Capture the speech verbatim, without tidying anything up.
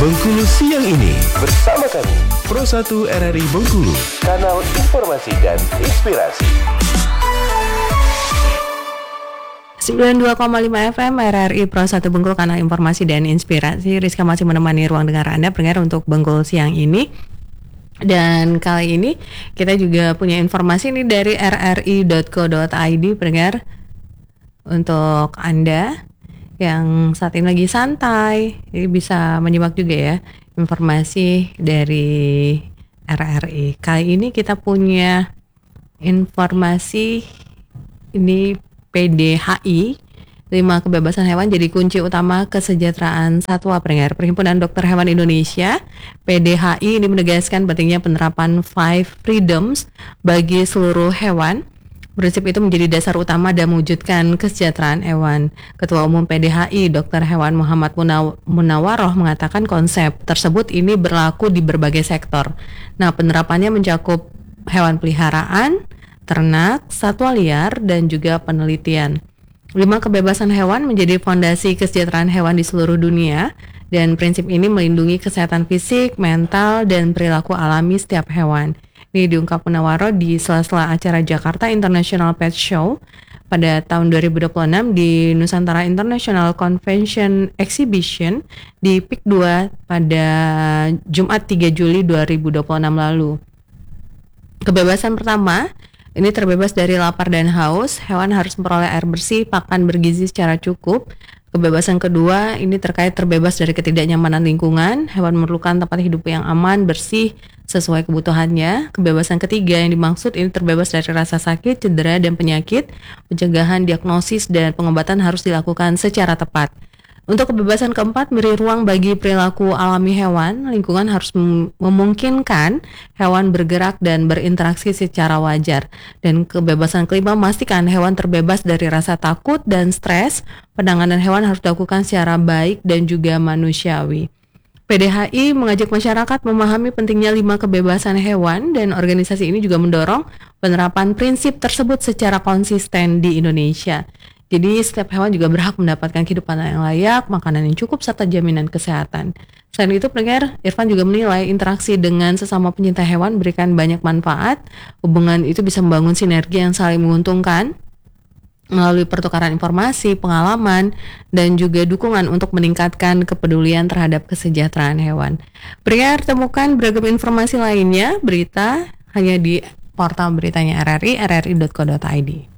Bengkulu siang ini bersama kami Pro satu R R I Bengkulu, kanal informasi dan inspirasi. sembilan puluh dua koma lima F M R R I Pro satu Bengkulu, kanal informasi dan inspirasi. Rizka masih menemani ruang dengar Anda pendengar untuk Bengkulu siang ini. Dan kali ini kita juga punya informasi ini dari r r i dot co dot i d pendengar, untuk Anda yang saat ini lagi santai, jadi bisa menyimak juga ya informasi dari R R I. Kali ini kita punya informasi ini P D H I, lima kebebasan hewan jadi kunci utama kesejahteraan satwa pendengar. Perhimpunan Dokter Hewan Indonesia P D H I ini menegaskan pentingnya penerapan Five Freedoms bagi seluruh hewan. Prinsip itu menjadi dasar utama dalam mewujudkan kesejahteraan hewan. Ketua Umum P D H I Dokter Hewan Muhammad Munaw- Munawaroh mengatakan konsep tersebut ini berlaku di berbagai sektor. Nah, penerapannya mencakup hewan peliharaan, ternak, satwa liar, dan juga penelitian. Lima kebebasan hewan menjadi fondasi kesejahteraan hewan di seluruh dunia, dan prinsip ini melindungi kesehatan fisik, mental, dan perilaku alami setiap hewan. Ini diungkap Munawaroh di sela-sela acara Jakarta International Pet Show pada tahun dua ribu dua puluh enam di Nusantara International Convention Exhibition di P I K dua pada Jumat tiga Juli dua ribu dua puluh enam lalu. Kebebasan pertama, ini terbebas dari lapar dan haus. Hewan harus memperoleh air bersih, pakan bergizi secara cukup. Kebebasan kedua, ini terkait terbebas dari ketidaknyamanan lingkungan. Hewan memerlukan tempat hidup yang aman, bersih, sesuai kebutuhannya. Kebebasan ketiga yang dimaksud ini terbebas dari rasa sakit, cedera, dan penyakit. Pencegahan, diagnosis, dan pengobatan harus dilakukan secara tepat. Untuk kebebasan keempat, beri ruang bagi perilaku alami hewan. Lingkungan harus mem- memungkinkan hewan bergerak dan berinteraksi secara wajar. Dan kebebasan kelima, memastikan hewan terbebas dari rasa takut dan stres. Penanganan hewan harus dilakukan secara baik dan juga manusiawi. P D H I mengajak masyarakat memahami pentingnya lima kebebasan hewan, dan organisasi ini juga mendorong penerapan prinsip tersebut secara konsisten di Indonesia. Jadi setiap hewan juga berhak mendapatkan kehidupan yang layak, makanan yang cukup, serta jaminan kesehatan. Selain itu, pendengar, Irfan juga menilai interaksi dengan sesama pencinta hewan berikan banyak manfaat. Hubungan itu bisa membangun sinergi yang saling menguntungkan melalui pertukaran informasi, pengalaman, dan juga dukungan untuk meningkatkan kepedulian terhadap kesejahteraan hewan. Pendengar, temukan beragam informasi lainnya, berita hanya di portal beritanya R R I, r r i dot co dot i d.